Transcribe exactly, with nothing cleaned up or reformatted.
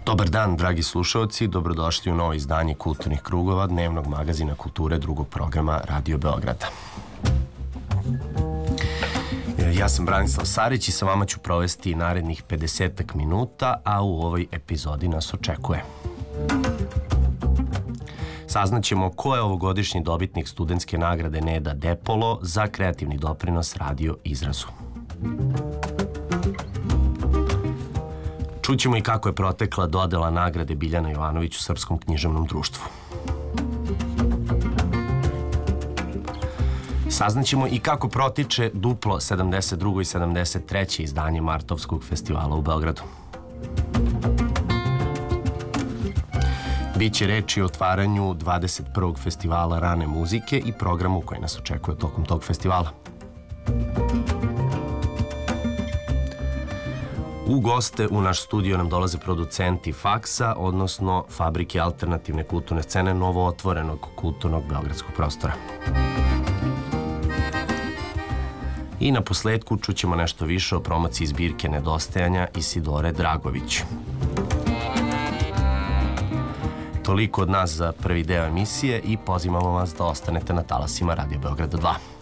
Dobar dan, dragi slušalci, dobrodošli u novo izdanje Kulturnih krugova, dnevnog magazina kulture drugog programa Radio Beograda. Ja sam Branislav Sarić i sa vama ću provesti narednih pedesetak minuta, a u ovoj epizodi nas očekuje. Saznaćemo ko je ovogodišnji dobitnik studentske nagrade Neda Depolo za kreativni doprinos radio izrazu. Čućemo i kako je protekla dodela nagrade Biljana Jovanović u Srpskom književnom društvu. Saznaćemo i kako protiče duplo sedamdeset drugo i sedamdeset treće izdanje Martovskog festivala u Beogradu. Biće reči o otvaranju dvadeset prvog festivala rane muzike i programu koji nas očekuje tokom tog festivala. U goste u naš studio nam dolaze producenti Faksa, odnosno Fabrike alternativne kulturne scene novootvorenog kulturnog beogradskog prostora. I na posledku čućemo nešto više o promociji zbirke Nedostajanja Isidore Dragović. Toliko od nas za prvi deo emisije i pozivamo vas da ostanete na talasima Radio Beograda dva.